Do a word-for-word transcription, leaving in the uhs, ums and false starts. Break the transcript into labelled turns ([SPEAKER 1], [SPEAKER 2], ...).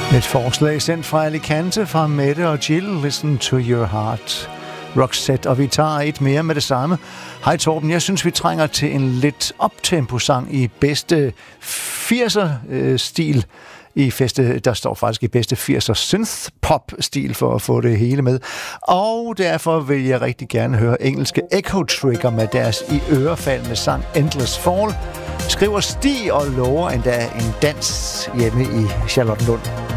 [SPEAKER 1] Et forslag sendt fra Alicante fra Mette og Jill. Listen to your heart. Roxette, og vi tager et mere med det samme. Hej Torben, jeg synes vi trænger til en lidt optempo-sang i bedste firser-stil. I feste, der står faktisk i bedste firser synth-pop-stil for at få det hele med. Og derfor vil jeg rigtig gerne høre engelske Echo Trigger med deres i ørefaldende sang Endless Fall. Skriver Stig og lover endda en dans hjemme i Charlottenlund.